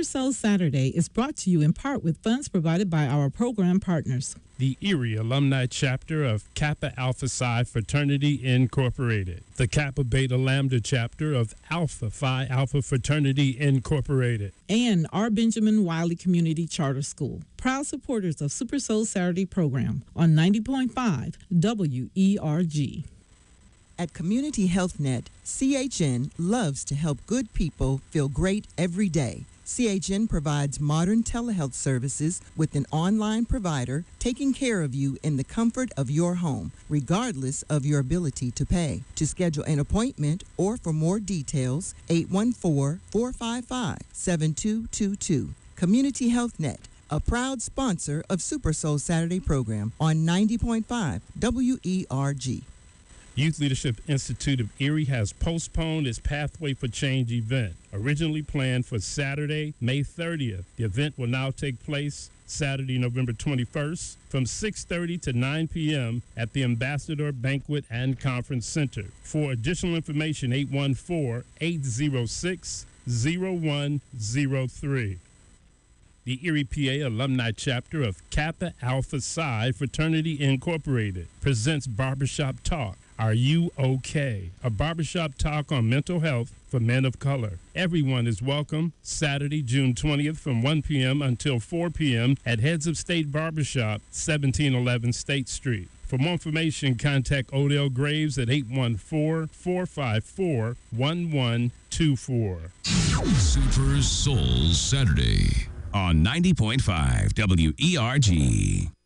Super Soul Saturday is brought to you in part with funds provided by our program partners. The Erie Alumni Chapter of Kappa Alpha Psi Fraternity Incorporated. The Kappa Beta Lambda Chapter of Alpha Phi Alpha Fraternity Incorporated. And our Benjamin Wiley Community Charter School. Proud supporters of Super Soul Saturday program on 90.5 WERG. At Community Health Net, CHN loves to help good people feel great every day. CHN provides modern telehealth services with an online provider taking care of you in the comfort of your home, regardless of your ability to pay. To schedule an appointment or for more details, 814-455-7222. Community Health Net, a proud sponsor of Super Soul Saturday program on 90.5 WERG. Youth Leadership Institute of Erie has postponed its Pathway for Change event, originally planned for Saturday, May 30th. The event will now take place Saturday, November 21st from 6:30 to 9 p.m. at the Ambassador Banquet and Conference Center. For additional information, 814-806-0103. The Erie, PA Alumni Chapter of Kappa Alpha Psi Fraternity Incorporated presents Barbershop Talk. Are You Okay? A barbershop talk on mental health for men of color. Everyone is welcome Saturday, June 20th from 1 p.m. until 4 p.m. at Heads of State Barbershop, 1711 State Street. For more information, contact Odell Graves at 814-454-1124. Super Soul Saturday on 90.5 WERG.